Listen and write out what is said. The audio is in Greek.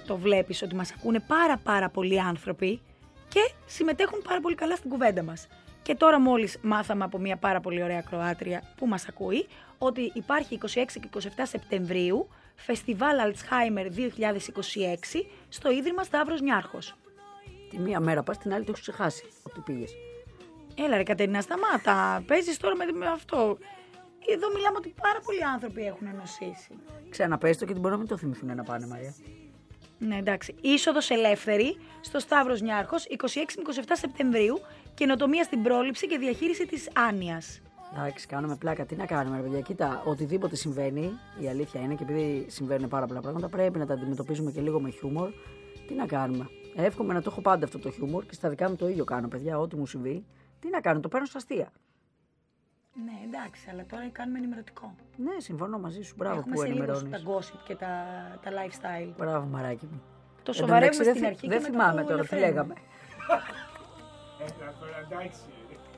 το βλέπεις ότι μας ακούνε πάρα πολλοί άνθρωποι και συμμετέχουν πάρα πολύ καλά στην κουβέντα μας. Και τώρα μόλις μάθαμε από μια πάρα πολύ ωραία Κροάτρια που μας ακούει ότι υπάρχει 26 και 27 Σεπτεμβρίου Φεστιβάλ Alzheimer 2026 στο Ίδρυμα Σταύρος Νιάρχος. Τη μία μέρα πας, την άλλη το έχεις ξεχάσει ότι πήγες. Έλα ρε Κατερίνα, σταμάτα. Παίζεις τώρα με αυτό. Εδώ μιλάμε ότι πάρα πολλοί άνθρωποι έχουν νοσήσει. Ξαναπες το και μπορεί να μην το θυμηθούν να πάνε, Μαρία. Ναι, εντάξει. Είσοδος ελεύθερη στο Σταύρος Νιάρχος 26 με 27 Σεπτεμβρίου. Καινοτομία στην πρόληψη και διαχείριση της άνοιας. Εντάξει, κάνουμε πλάκα. Τι να κάνουμε, ρε παιδιά. Κοίτα, οτιδήποτε συμβαίνει, η αλήθεια είναι και επειδή συμβαίνουν πάρα πολλά πράγματα, πρέπει να τα αντιμετωπίζουμε και λίγο με χιούμορ. Τι να κάνουμε. Εύχομαι να το έχω πάντα αυτό το χιούμορ και στα δικά μου το ίδιο κάνω, παιδιά. Ό,τι μου συμβεί, τι να κάνω, το παίρνω στα αστεία. Ναι, εντάξει, αλλά τώρα κάνουμε ενημερωτικό. Ναι, συμφωνώ μαζί σου. Μπράβο που ενημερώνεις. Έχουμε σε λίγο τα gossip και τα lifestyle. Μπράβο, μαράκι μου. Το σοβαρεύουμε στην αρχή. Δεν θυμάμαι τώρα τι λέγαμε. Έλα τώρα, εντάξει.